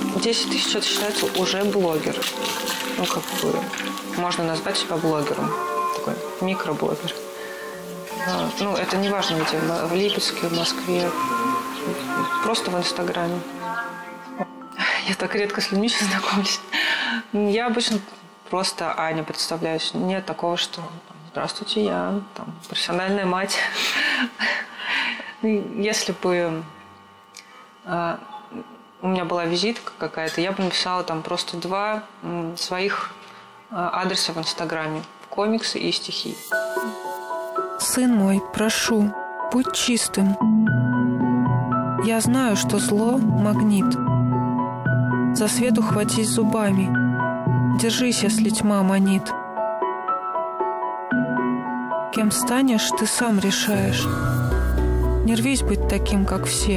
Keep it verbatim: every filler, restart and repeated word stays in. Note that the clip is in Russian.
десять тысяч это считается уже блогер. Ну, как бы, можно назвать себя блогером. Такой микроблогер. Ну, это не важно где, в Липецке, в Москве, просто в Инстаграме. Я так редко с людьми сейчас знакомлюсь. Я обычно просто Аня представляюсь. Нет такого, что здравствуйте, я там, профессиональная мать. Если бы а, у меня была визитка какая-то, я бы написала там просто два м, своих а, адреса в Инстаграме. Комиксы и стихи. Сын мой, прошу, будь чистым. Я знаю, что зло — магнит. За свет ухватись зубами. Держись, если тьма манит. Кем станешь, ты сам решаешь. Не рвись быть таким, как все.